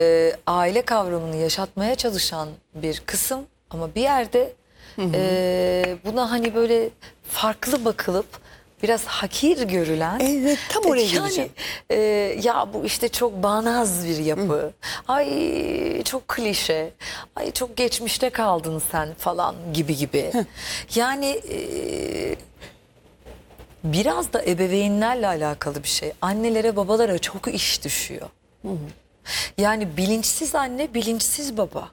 Aile kavramını yaşatmaya çalışan bir kısım ama bir yerde buna hani böyle farklı bakılıp biraz hakir görülen, Evet, tam oraya geleceğim. Ya bu işte çok bağnaz bir yapı, ay çok klişe, ay çok geçmişte kaldın sen falan gibi. Yani biraz da ebeveynlerle alakalı bir şey. Annelere babalara çok iş düşüyor. Yani bilinçsiz anne, bilinçsiz baba.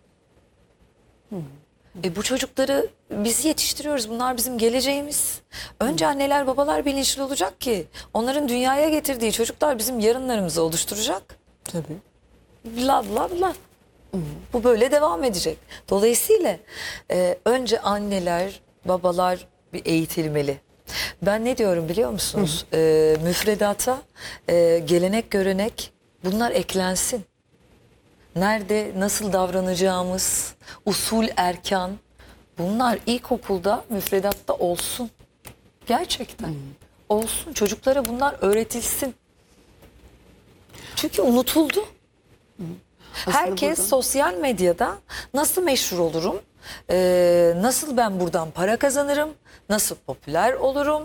Bu çocukları biz yetiştiriyoruz. Bunlar bizim geleceğimiz. Önce anneler babalar bilinçli olacak ki onların dünyaya getirdiği çocuklar bizim yarınlarımızı oluşturacak. Tabii. Bla bla bla. Bu böyle devam edecek. Dolayısıyla önce anneler babalar bir eğitilmeli. Ben ne diyorum biliyor musunuz? Müfredata gelenek görenek bunlar eklensin. Nerede nasıl davranacağımız, usul erkan bunlar ilkokulda müfredatta olsun. Gerçekten olsun. Çocuklara bunlar öğretilsin. Çünkü unutuldu. Herkes burada sosyal medyada nasıl meşhur olurum, nasıl ben buradan para kazanırım, nasıl popüler olurum.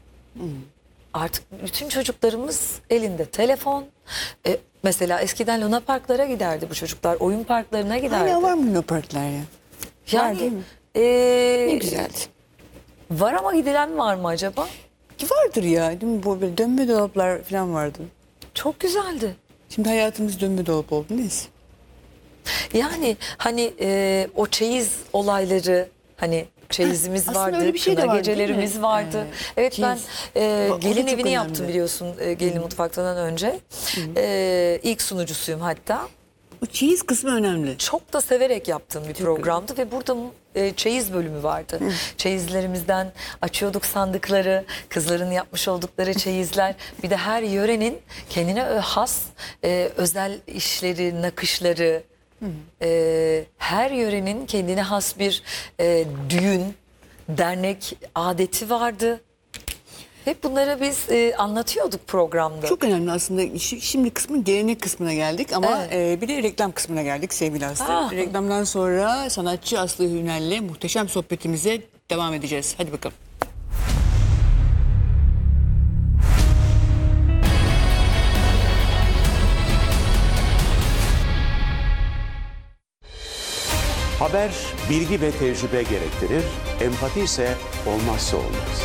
Artık bütün çocuklarımız elinde telefon. Mesela eskiden Luna Parklara giderdi bu çocuklar. Oyun parklarına giderdi. Hala var mı Luna Parklar ya? Var değil mi? Ne güzeldi. Var ama gidilen var mı acaba? Vardır ya. Değil mi? Bu böyle dönme dolaplar falan vardı. Çok güzeldi. Şimdi hayatımız dönme dolap oldu. Neyse. Yani hani o çeyiz olayları, hani çeyizimiz aslında vardı, öyle bir şey de kına vardı, değil mi? gecelerimiz vardı. Evet, Çeyiz. ben O da gelin çok evini yaptım önemli. biliyorsun, gelin mutfaktan önce. İlk sunucusuyum hatta. O çeyiz kısmı önemli. Çok da severek yaptığım bir programdı ve burada çeyiz bölümü vardı. Çeyizlerimizden açıyorduk sandıkları, kızların yapmış oldukları çeyizler. Bir de her yörenin kendine has özel işleri, nakışları, her yörenin kendine has bir düğün, dernek adeti vardı. Hep bunları biz anlatıyorduk programda. Çok önemli aslında. Şimdi kısmın gelenek kısmına geldik ama Evet. bir de reklam kısmına geldik sevgili Aslı. Ah. Reklamdan sonra sanatçı Aslı Hünel'le muhteşem sohbetimize devam edeceğiz. Hadi bakalım. Haber, bilgi ve tecrübe gerektirir, empati ise olmazsa olmaz.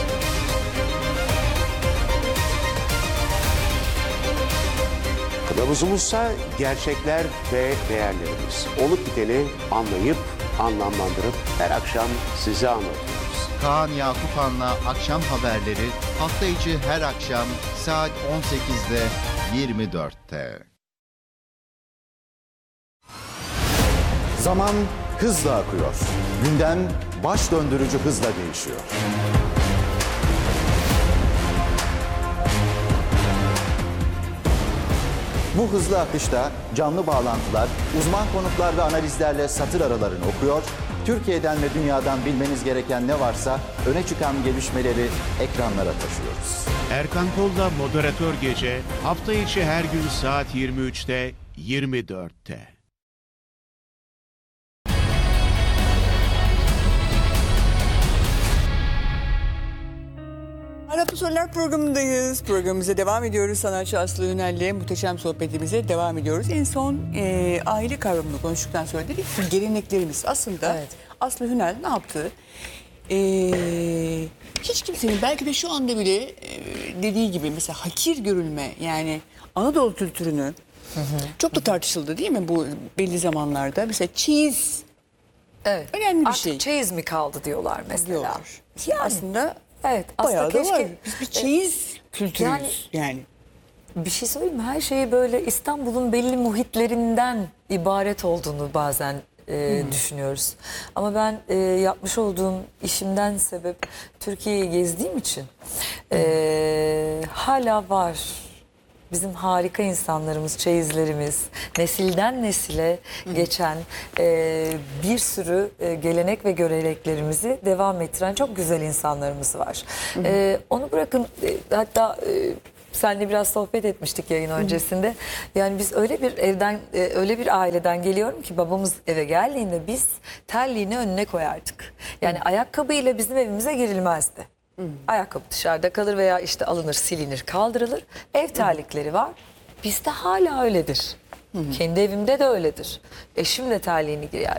Kılavuzumuzsa gerçekler ve değerlerimiz. Olup biteni anlayıp, anlamlandırıp her akşam size anlatıyoruz. Kaan Yakupan'la Akşam Haberleri hafta içi her akşam saat 18'de 24'te. Zaman hızla akıyor. Gündem baş döndürücü hızla değişiyor. Bu hızlı akışta canlı bağlantılar, uzman konuklar ve analizlerle satır aralarını okuyor, Türkiye'den ve dünyadan bilmeniz gereken ne varsa öne çıkan gelişmeleri ekranlara taşıyoruz. Erkan Kol'da moderatör gece hafta içi her gün saat 23'te 24'te. Arap Sorular programındayız. Programımıza devam ediyoruz. Sanatçı Aslı Hünel'le muhteşem sohbetimize devam ediyoruz. En son aile kavramını konuştuktan sonra dedik ki geleneklerimiz aslında Evet. Aslı Hünel ne yaptı? Hiç kimsenin belki de şu anda bile dediği gibi mesela hakir görülme yani Anadolu kültürünü çok da tartışıldı değil mi bu belli zamanlarda? Mesela çeyiz Evet. önemli bir Artık şey çeyiz mi kaldı diyorlar mesela. diyorlar. Yani Aslında evet, bayağı aslında da var. keşke Biz bir çeyiz kültürüyüz yani. bir şey söyleyeyim mi? Her şeyi böyle İstanbul'un belli muhitlerinden ibaret olduğunu bazen düşünüyoruz. Ama ben yapmış olduğum işimden sebep Türkiye'yi gezdiğim için hala var. Bizim harika insanlarımız, çeyizlerimiz, nesilden nesile geçen bir sürü gelenek ve göreneklerimizi devam ettiren çok güzel insanlarımız var. Onu bırakın, hatta Seninle biraz sohbet etmiştik yayın öncesinde. Yani biz öyle bir evden, öyle bir aileden geliyorum ki babamız eve geldiğinde biz terliğini önüne koyardık. Yani ayakkabıyla bizim evimize girilmezdi. Ayakkabı dışarıda kalır veya işte alınır, silinir, kaldırılır. Ev terlikleri var. Bizde hala öyledir. Kendi evimde de öyledir. Eşim de terliğini giyer.